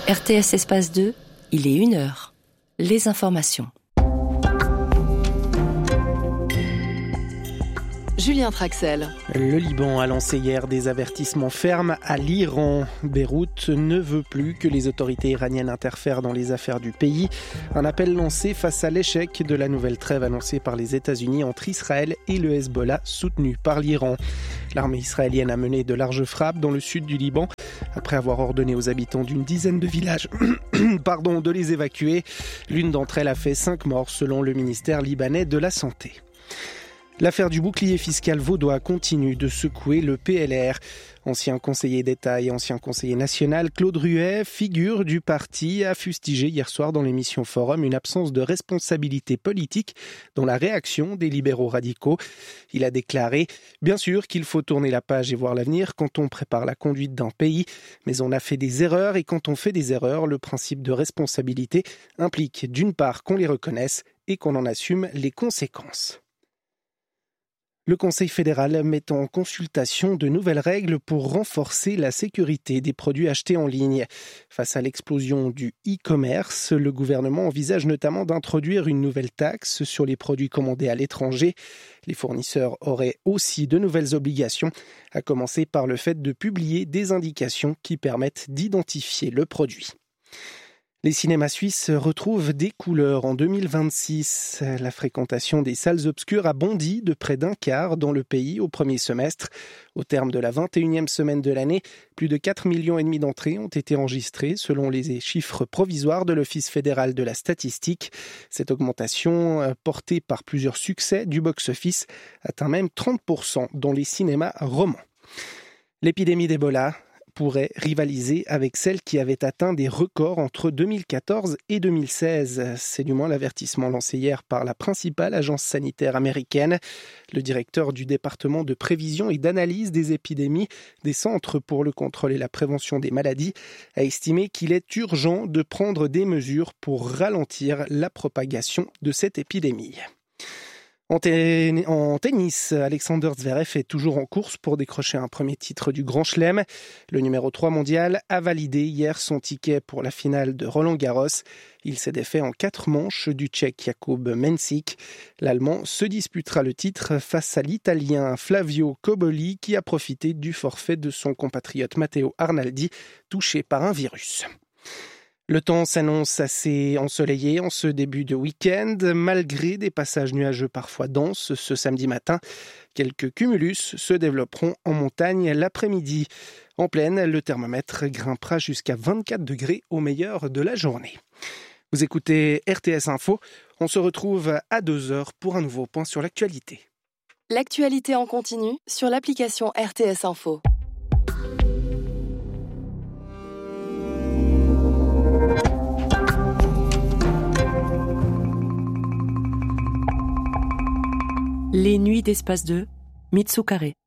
RTS Espace 2, il est 1h. Les informations. Julien Traxel. Le Liban a lancé hier des avertissements fermes à l'Iran. Beyrouth ne veut plus que les autorités iraniennes interfèrent dans les affaires du pays. Un appel lancé face à l'échec de la nouvelle trêve annoncée par les États-Unis entre Israël et le Hezbollah, soutenu par l'Iran. L'armée israélienne a mené de larges frappes dans le sud du Liban après avoir ordonné aux habitants d'une dizaine de villages de les évacuer. L'une d'entre elles a fait 5 morts selon le ministère libanais de la Santé. L'affaire du bouclier fiscal vaudois continue de secouer le PLR. Ancien conseiller d'État et ancien conseiller national, Claude Ruet, figure du parti, a fustigé hier soir dans l'émission Forum une absence de responsabilité politique dans la réaction des libéraux radicaux. Il a déclaré « Bien sûr qu'il faut tourner la page et voir l'avenir quand on prépare la conduite d'un pays, mais on a fait des erreurs et quand on fait des erreurs, le principe de responsabilité implique d'une part qu'on les reconnaisse et qu'on en assume les conséquences ». Le Conseil fédéral met en consultation de nouvelles règles pour renforcer la sécurité des produits achetés en ligne. Face à l'explosion du e-commerce, le gouvernement envisage notamment d'introduire une nouvelle taxe sur les produits commandés à l'étranger. Les fournisseurs auraient aussi de nouvelles obligations, à commencer par le fait de publier des indications qui permettent d'identifier le produit. Les cinémas suisses retrouvent des couleurs en 2026. La fréquentation des salles obscures a bondi de près d'un quart dans le pays au premier semestre. Au terme de la 21e semaine de l'année, plus de 4,5 millions d'entrées ont été enregistrées selon les chiffres provisoires de l'Office fédéral de la statistique. Cette augmentation, portée par plusieurs succès du box-office, atteint même 30% dans les cinémas romans. L'épidémie d'Ebola pourrait rivaliser avec celle qui avait atteint des records entre 2014 et 2016. C'est du moins l'avertissement lancé hier par la principale agence sanitaire américaine. Le directeur du département de prévision et d'analyse des épidémies des Centres pour le contrôle et la prévention des maladies a estimé qu'il est urgent de prendre des mesures pour ralentir la propagation de cette épidémie. En tennis, Alexander Zverev est toujours en course pour décrocher un premier titre du Grand Chelem. Le numéro 3 mondial a validé hier son ticket pour la finale de Roland-Garros. Il s'est défait en 4 manches du Tchèque Jakub Mensik. L'Allemand se disputera le titre face à l'Italien Flavio Cobolli qui a profité du forfait de son compatriote Matteo Arnaldi, touché par un virus. Le temps s'annonce assez ensoleillé en ce début de week-end, malgré des passages nuageux parfois denses ce samedi matin. Quelques cumulus se développeront en montagne l'après-midi. En plaine, le thermomètre grimpera jusqu'à 24 degrés au meilleur de la journée. Vous écoutez RTS Info, on se retrouve à 2h pour un nouveau point sur l'actualité. L'actualité en continu sur l'application RTS Info. Les nuits d'Espace 2, Mitsu Carré.